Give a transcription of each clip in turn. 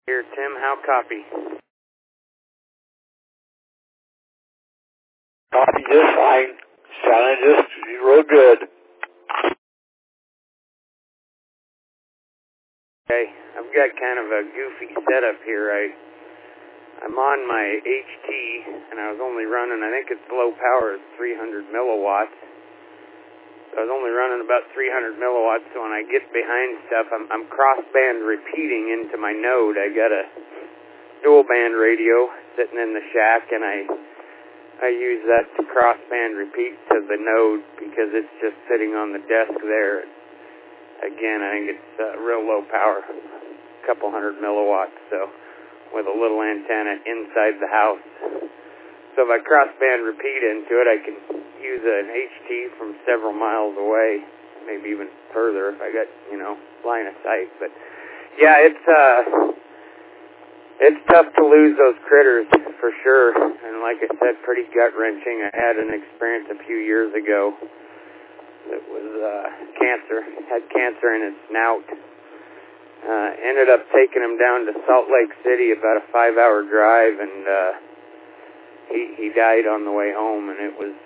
Here, Tim, how copy? Copy just fine. Sounded just real good. Okay, I've got kind of a goofy setup here. I'm on my HT, and I was only running, I think it's low power, 300 milliwatts. So I was only running about 300 milliwatts, so when I get behind stuff, I'm cross-band repeating into my node. I got a dual-band radio sitting in the shack, and I use that to cross-band repeat to the node because it's just sitting on the desk there. Again, I think it's real low power, a couple hundred milliwatts, so with a little antenna inside the house. So if I cross-band repeat into it, I can use an HT from several miles away, maybe even further if I got, line of sight. But yeah, it's tough to lose those critters for sure. And like I said, pretty gut-wrenching. I had an experience a few years ago. It was cancer. Had cancer in its snout. Ended up taking him down to Salt Lake City, about a 5-hour drive, and he died on the way home. And it was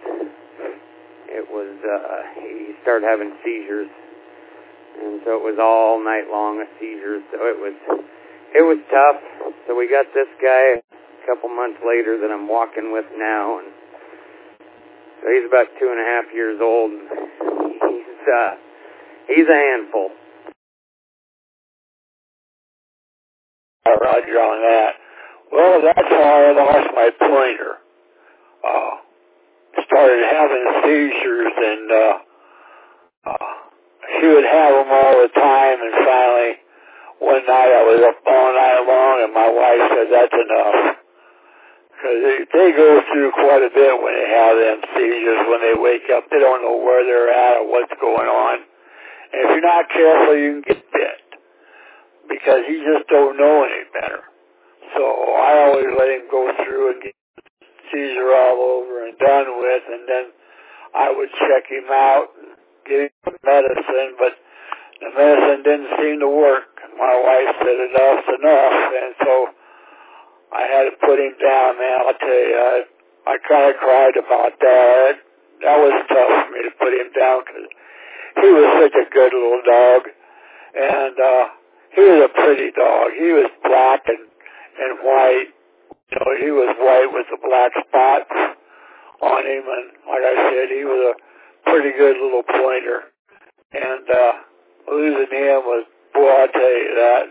he started having seizures, and so it was all night long of seizures. So it was tough. So we got this guy a couple months later that I'm walking with now, and so he's about 2.5 years old. He's a handful. Roger on that. Well, that's how I lost my pointer. Started having seizures, and she would have them all the time, and finally, one night I was up all night long, and my wife said, that's enough. Because they go through quite a bit when they have them seizures. When they wake up, they don't know where they're at or what's going on. And if you're not careful, you can get bit, because you just don't know any better. So I always let him go through and get seizure all over and done with, and then I would check him out and give him medicine, but the medicine didn't seem to work. My wife said enough's enough, and so I had to put him down, man. I'll tell you, I kind of cried about that. That was tough for me to put him down, because he was such a good little dog, and he was a pretty dog. He was black and white. He was white with the black spots on him, and like I said, he was a pretty good little pointer. And losing him was, boy, I'll tell you that.